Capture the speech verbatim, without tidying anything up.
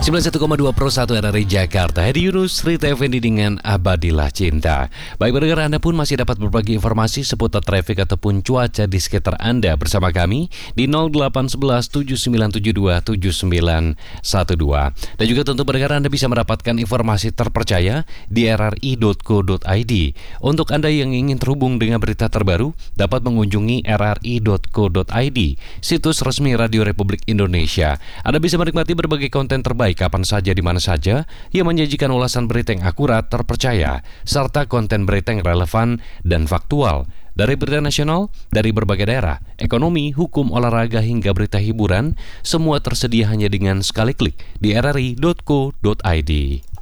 sembilan puluh satu koma dua Pro satu R R I Jakarta. Hedi Yunus, Rita Effendi dengan Abadilah Cinta. Baik pendengar, Anda pun masih dapat berbagi informasi seputar trafik ataupun cuaca di sekitar Anda bersama kami di nol delapan satu satu tujuh sembilan tujuh dua tujuh sembilan satu dua. Dan juga tentu pendengar, Anda bisa mendapatkan informasi terpercaya di r r i dot co dot i d. Untuk Anda yang ingin terhubung dengan berita terbaru, dapat mengunjungi r r i dot co dot i d, situs resmi Radio Republik Indonesia. Anda bisa menikmati berbagai konten terbaik kapan saja di mana saja yang menyajikan ulasan berita yang akurat, terpercaya, serta konten berita yang relevan dan faktual. Dari berita nasional, dari berbagai daerah, ekonomi, hukum, olahraga hingga berita hiburan, semua tersedia hanya dengan sekali klik di r r i dot co dot i d.